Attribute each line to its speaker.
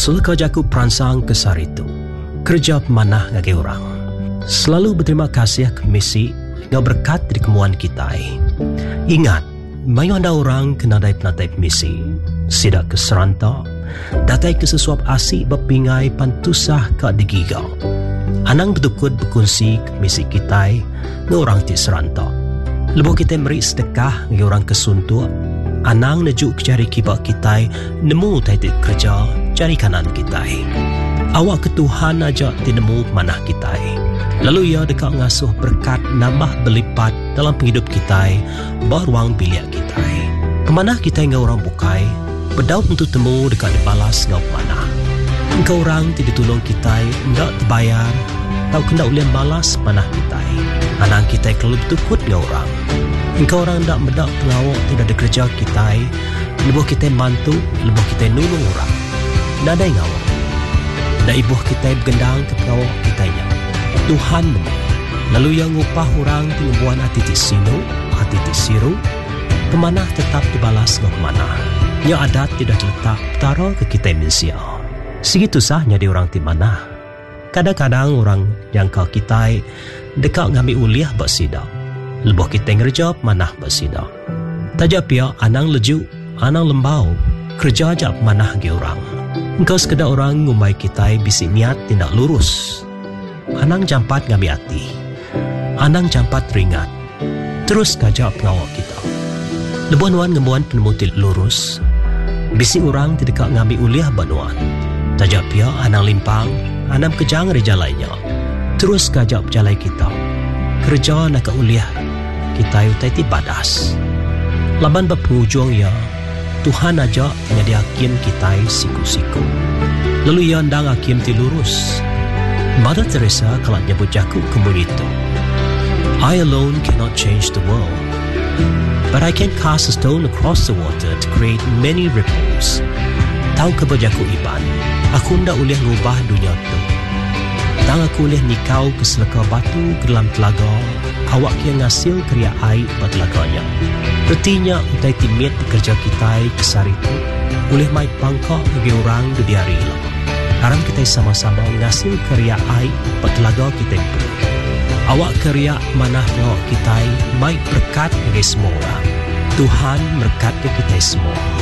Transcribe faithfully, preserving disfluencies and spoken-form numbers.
Speaker 1: Sulka jaku peransang kesar itu kerja pemanah ngagi orang. Selalu berterima kasih ke misi yang berkat dari kemuan kita. Ingat, mayu anda orang kena dari penatai misi sidak ke serantak, datai ke sesuap asik berpingai pantusah ke digigau. Anang betukut berkongsi ke misi kita nge orang ti serantak. Lebuh kita meri sedekah nge orang kesuntuk. Anang nejuk cari kibak kita nemu taitik kerja cari kanan kita. Awak ke Tuhan aja tinemu manah kita. Lalu ia dekat ngasuh berkat nambah berlipat dalam penghidup kita baruang biliak kita. Kemanah kita ngau orang bukai berdaut untuk temu dekat dibalas ngau mana. Engkau orang tidak tolong kita ndak terbayar tau kena ulian balas manah kita. Anang kita kalau betukut ngau orang. Engkau orang ndak mendak pengawak tidak ada kerja kita. Lebuh kita mantu, lebuh kita nulung orang. Ndak ada ngawak. Dan ibuh kita bergendang ke pengawak kitanya. Tuhan nemu. Lalu yang ngupah orang pengembuan hati ti sino, hati ti siru, kemanah tetap dibalas ke mana. Yang adat tidak letak taro ke kita manusia. Segitu sahnya di orang ti mana. Kadang-kadang orang yang kau kita dekat ngambil uliah bersidak. Lebuh kita ngerja manah bersidak. Tajak pia anang leju, anang lembau, kerja ajak manah ge orang. Engkau sekedar orang ngumai kita bisi niat tindak lurus. Anang jampat ngambil hati. Anang jampat ringat. Terus kajak pengawak kita. Lebuan-wan ngemuan penemutil lurus. Bisi orang tidak ngambil uliah banuan. Tajak pia anang limpang, anam kejang reja lainnya. Terus kajak berjalai kita. Kerja nak ke uliah kita utai ti badas. Laban berpenghujung ya, Tuhan aja nyadi hakim kita siku-siku. Lalu ia ndang hakim ti lurus. Mother Teresa kalau nyebut jaku kemun itu. I alone cannot change the world, but I can cast a stone across the water to create many ripples. Tahu ke berjaku iban, aku ndak boleh ngubah dunia tu. Tang aku boleh nikau ke selaka batu ke dalam telaga, awak yang ngasil kriya air pada telaganya. Artinya utai timit kerja kita kesar itu, boleh mai pangkak bagi orang di hari lah. Sekarang kita sama-sama ngasil karya air petelaga kita itu. Awak karya manah awak kita baik berkat bagi semua orang. Tuhan berkat ke kita semua.